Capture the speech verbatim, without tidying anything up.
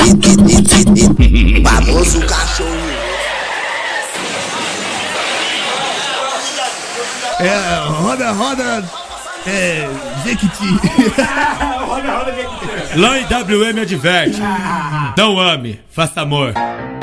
Famoso cachorro. É, roda, roda. É, Jequiti. Lá em W M adverte. Não ame, faça amor.